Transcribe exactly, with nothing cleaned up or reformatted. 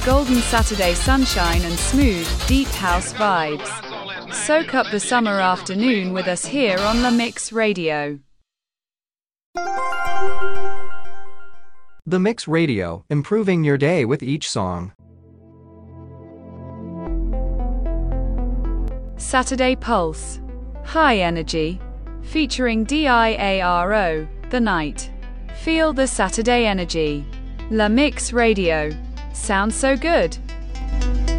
golden Saturday sunshine and smooth, deep house vibes. Soak up the summer afternoon with us here on La Mix Radio. The Mix Radio, improving your day with each song. Saturday Pulse. High Energy. Featuring DIARO, The Night. Feel the Saturday energy. La Mix Radio. Sounds so good.